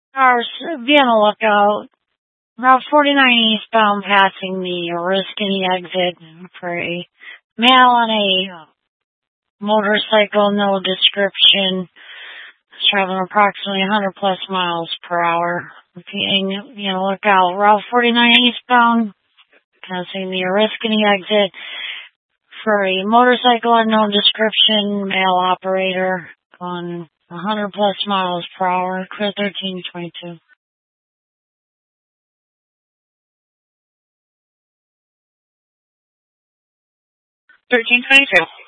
Cars, be on the lookout. Route 49 eastbound passing the Oriskany exit for a male on a motorcycle, no description. Traveling approximately 100 plus miles per hour. Repeating, look out. Route 49 eastbound, passing the Oriskany exit for a motorcycle unknown description, male operator, going 100 plus miles per hour, clear 1322. 1322.